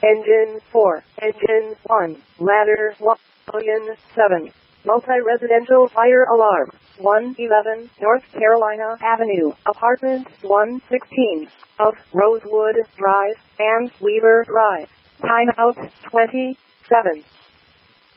Engine 4, Engine 1, Ladder 1,000,007. Multi-residential fire alarm, 111 North Carolina Avenue, Apartment 116 of Rosewood Drive and Weaver Drive. Timeout 27.